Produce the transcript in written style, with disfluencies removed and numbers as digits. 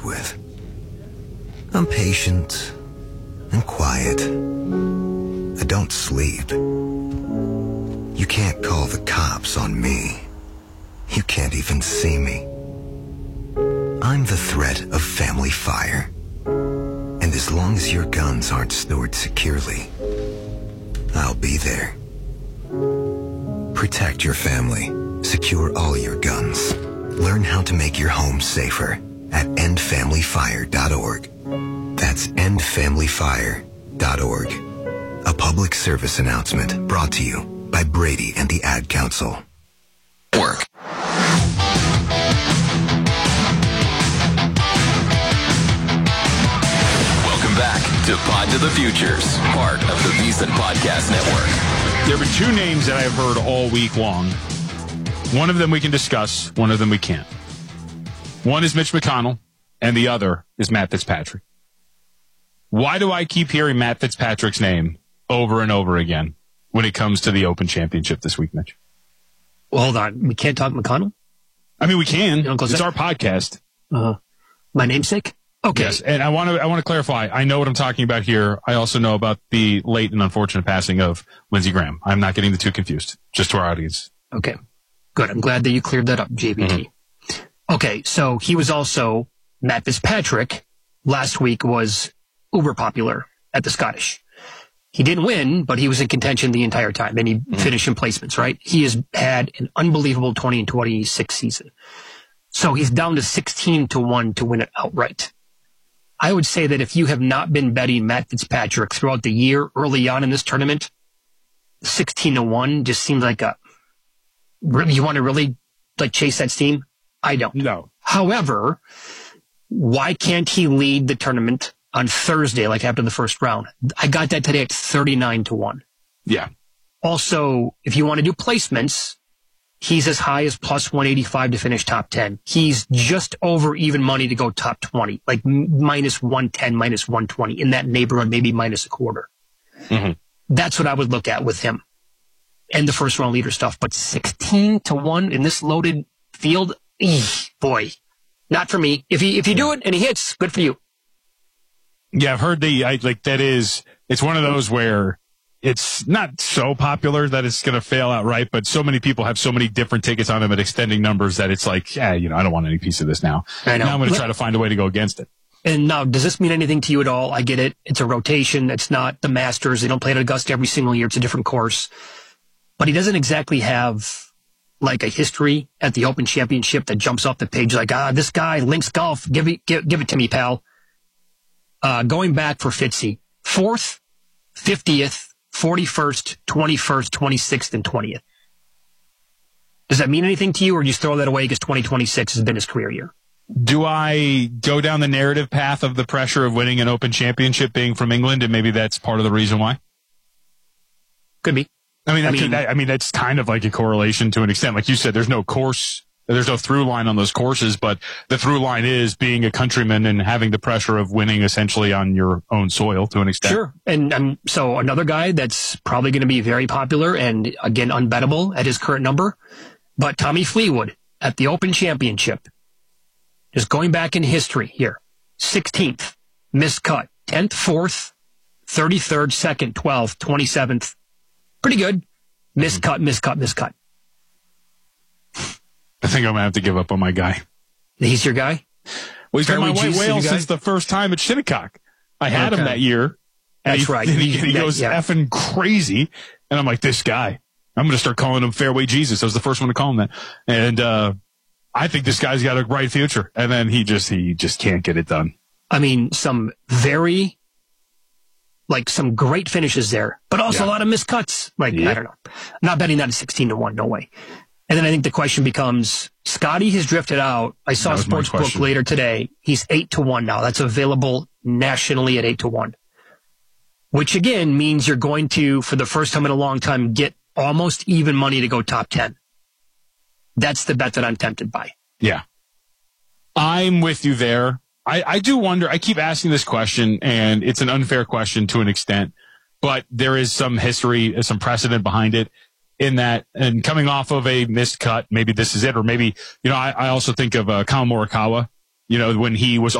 with. I'm patient and quiet. I don't sleep. You can't call the cops on me. You can't even see me. I'm the threat of family fire. And as long as your guns aren't stored securely, I'll be there. Protect your family. Secure all your guns. Learn how to make your home safer at endfamilyfire.org. That's endfamilyfire.org. A public service announcement brought to you by Brady and the Ad Council. Work. Welcome back to Pod to the Futures, part of the VSiN Podcast Network. There have been two names that I've heard all week long. One of them we can discuss, one of them we can't. One is Mitch McConnell, and the other is Matt Fitzpatrick. Why do I keep hearing Matt Fitzpatrick's name over and over again when it comes to the Open Championship this week, Mitch? Well, hold on. We can't talk McConnell? I mean, we can. It's our podcast. My namesake? Okay. Yes, and I want to clarify. I know what I'm talking about here. I also know about the late and unfortunate passing of Lindsey Graham. I'm not getting the two confused, just to our audience. Okay. Good. I'm glad that you cleared that up, JBT. Mm-hmm. Okay, so he was also, Matt Fitzpatrick, last week was uber popular at the Scottish. He didn't win, but he was in contention the entire time, and he finished in placements, right? He has had an unbelievable 20 and 26 season. So he's down to 16-1 to win it outright. I would say that if you have not been betting Matt Fitzpatrick throughout the year early on in this tournament, 16-1 just seems like you want to really chase that steam? I don't. No. However, why can't he lead the tournament on Thursday, after the first round? I got that today at 39-1. Yeah. Also, if you want to do placements, he's as high as plus 185 to finish top 10. He's just over even money to go top 20, minus 110, minus 120, in that neighborhood, maybe minus a quarter. Mm-hmm. That's what I would look at with him and the first round leader stuff. But 16-1 in this loaded field, boy, not for me. If you do it and he hits, good for you. Yeah, I've heard it's one of those where it's not so popular that it's going to fail outright, but so many people have so many different tickets on him at extending numbers that it's I don't want any piece of this now. I know. Now I'm going to try to find a way to go against it. And now, does this mean anything to you at all? I get it. It's a rotation. It's not the Masters. They don't play at Augusta every single year. It's a different course. But he doesn't exactly have a history at the Open Championship that jumps off the page this guy, Links Golf, give it to me, pal. Going back for Fitzy, 4th, 50th, 41st, 21st, 26th, and 20th. Does that mean anything to you, or do you throw that away because 2026 has been his career year? Do I go down the narrative path of the pressure of winning an Open Championship being from England, and maybe that's part of the reason why? Could be. I mean, that's kind of like a correlation to an extent. Like you said, there's no course, there's no through line on those courses, but the through line is being a countryman and having the pressure of winning essentially on your own soil to an extent. Sure. And so another guy that's probably going to be very popular and, again, unbettable at his current number, but Tommy Fleetwood at the Open Championship. Just going back in history here. 16th, missed cut. 10th, 4th, 33rd, 2nd, 12th, 27th. Pretty good. Missed cut. I think I'm going to have to give up on my guy. He's your guy? Well, he's got my white whale since the first time at Shinnecock. I had him that year. That's right. He goes effing crazy. And I'm like, this guy. I'm going to start calling him Fairway Jesus. I was the first one to call him that. And I think this guy's got a bright future. And then he just can't get it done. I mean, some great finishes there, but also a lot of missed cuts. I don't know. I'm not betting that at 16-1. No way. And then I think the question becomes, Scotty has drifted out. I saw Sportsbook later today. He's 8-1 now. That's available nationally at 8-1, which again means you're going to, for the first time in a long time, get almost even money to go top 10. That's the bet that I'm tempted by. Yeah. I'm with you there. I do wonder, I keep asking this question, and it's an unfair question to an extent, but there is some history, some precedent behind it in that, and coming off of a missed cut, maybe this is it, or maybe, I also think of Kyle Morikawa, when he was